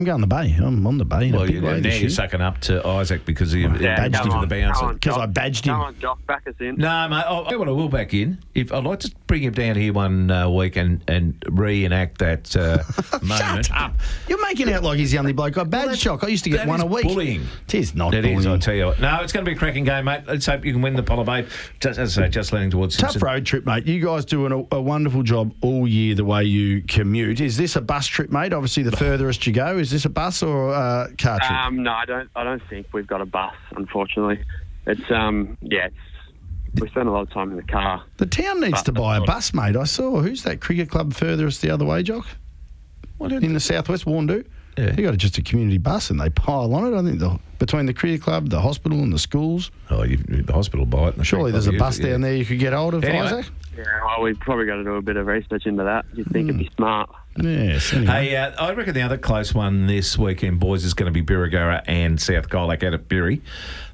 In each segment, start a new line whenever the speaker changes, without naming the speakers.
I'm going the Bay. I'm on the Bay in a big way
now
this
you're
year.
sucking up to Isaac because you badged him to the bouncer.
Because I badged him.
Come on, Jock, back us in.
No, mate. I will back in. If I'd like to bring him down here one week and reenact that moment.
Shut up. You're making out like he's the only bloke I badged, Jock. I used to get one a week.
Bullying.
It is not
It
bullying.
is, I tell you what. No, it's going to be a cracking game, mate. Let's hope you can win the Apollo Bay. Just, as I say, just leaning towards
Tough
Simpson.
road trip, mate. You guys doing a wonderful job all year the way you commute. Is this a bus trip, mate? Obviously, the furthest you go. Is this a bus or a car trip?
No, I don't think we've got a bus, unfortunately. It's we spend a lot of time in the car.
The town needs to buy a bus, mate. I saw, who's that cricket club furthest the other way, Jock? In the southwest, Warndoo.
Yeah.
They got just a community bus and they pile on it. I think between the cricket club, the hospital and the schools.
Oh, the hospital buy it.
Surely there's a bus down there you could get hold of,
Anyway.
Isaac?
Yeah, well, we've probably got to do a bit of research into that. You'd think it'd be smart.
Yes. Anyway.
Hey, I reckon the other close one this weekend, boys, is going to be Birregurra and South Colac out at Berry.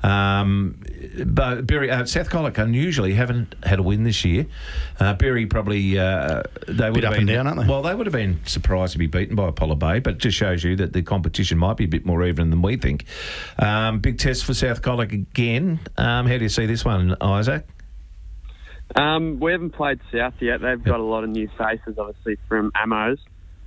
But South Colac unusually haven't had a win this year. Berry probably they would
Bit
have
up and
been
down, aren't they?
Well, they would have been surprised to be beaten by Apollo Bay, but it just shows you that the competition might be a bit more even than we think. Big test for South Colac again. How do you see this one, Isaac?
We haven't played South yet. They've got a lot of new faces, obviously, from Amos.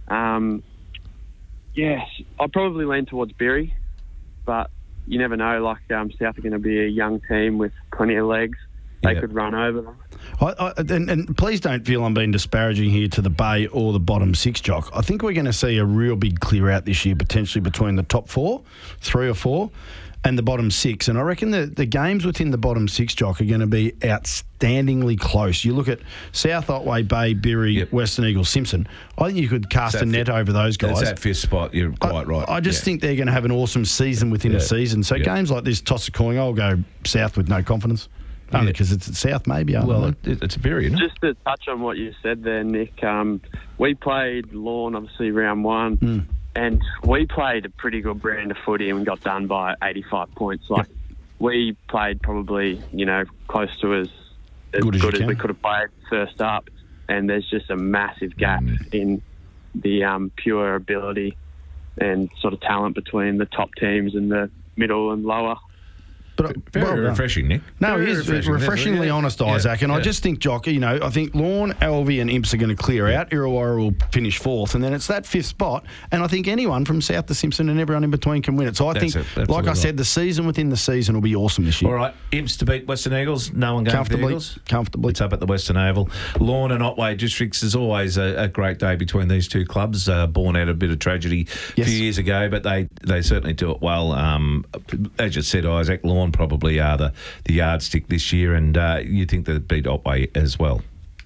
Yes, I'd probably lean towards Berry, but you never know. Like South are going to be a young team with plenty of legs. They could run over them.
And please don't feel I'm being disparaging here to the Bay or the bottom six, Jock. I think we're going to see a real big clear out this year, potentially between the top 3 or 4, and the bottom 6. And I reckon the games within the bottom 6, Jock, are going to be outstandingly close. You look at South Otway, Bay, Berry, Western Eagles, Simpson. I think you could cast a net over those guys.
That's that 5th spot. You're quite right.
I just think they're going to have an awesome season within a season. So games like this, toss a coin, I'll go South with no confidence. Only because it's at South, maybe.
It's a Berry, isn't it?
Just to touch on what you said there, Nick, we played Lorne, obviously, round 1, and we played a pretty good brand of footy and got done by 85 points. We played probably, close to as good as we could have played first up, and there's just a massive gap in the pure ability and sort of talent between the top teams and the middle and lower.
But
Very refreshing, Nick.
No,
Very
he is refreshingly honest, Isaac. And I just think, Jock, I think Lorne, Alvey and Imps are going to clear out. Illawarra will finish 4th. And then it's that 5th spot. And I think anyone from South to Simpson and everyone in between can win it. So I think, like I said, the season within the season will be awesome this year.
All right, Imps to beat Western Eagles. No one going for the Eagles?
Comfortably.
It's up at the Western Oval. Lorne and Otway districts is always a great day between these two clubs. Born out of a bit of tragedy a few years ago, but they certainly do it well. As you said, Isaac, Lorne probably are the yardstick this year, and you think they'd beat Otway as well.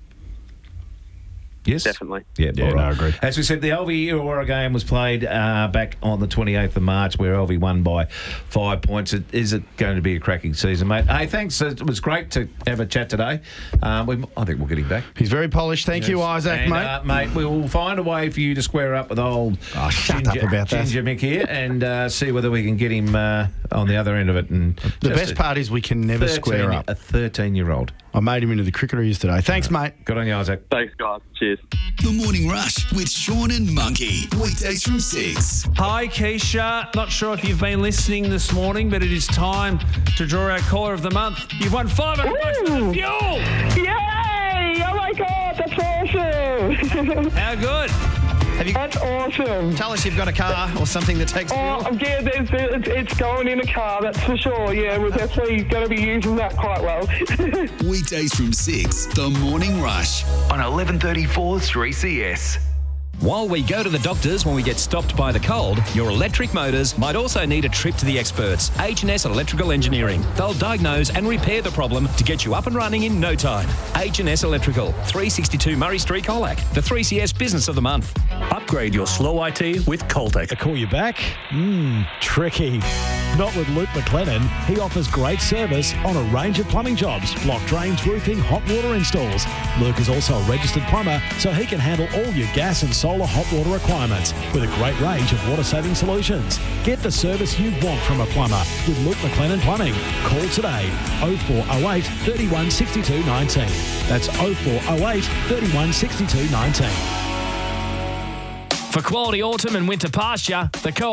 Yes?
Definitely.
Yeah,
no, I agree.
As we said, the Alvey Illawarra game was played back on the 28th of March, where Alvey won by 5 points. Is it going to be a cracking season, mate? Hey, thanks. It was great to have a chat today. I think we'll get him back.
He's very polished. Thank you, Isaac,
and,
mate.
Mate, we will find a way for you to square up with old
shut up about that.
Ginger Mick here and see whether we can get him on the other end of it. And
the best part is we can never square up.
A 13-year-old.
I made him into the cricketer yesterday. Thanks, mate.
Good on you, Isaac.
Thanks, guys. Cheers.
The Morning Rush with Sean and Monkey. Weekdays from 6.
Hi, Keisha. Not sure if you've been listening this morning, but it is time to draw our caller of the month. You've won $500 for the fuel.
Yay! Oh, my God. That's awesome.
How good?
That's awesome.
Tell us you've got a car or something that takes fuel.
Yeah, it's going in a car, that's for sure. Yeah, we're definitely going to be using that quite well.
Weekdays from 6. The Morning Rush on 1134 3CS.
While we go to the doctors when we get stopped by the cold, your electric motors might also need a trip to the experts, H&S Electrical Engineering. They'll diagnose and repair the problem to get you up and running in no time. H&S Electrical, 362 Murray Street, Colac, the 3CS Business of the Month.
Upgrade your slow IT with Coltec.
I call you back? Tricky. Not with Luke McLennan. He offers great service on a range of plumbing jobs, block drains, roofing, hot water installs. Luke is also a registered plumber, so he can handle all your gas and solar hot water requirements with a great range of water-saving solutions. Get the service you want from a plumber with Luke McLennan Plumbing. Call today 0408 31 62 19. That's 0408 31 62 19.
For quality autumn and winter pasture, the Co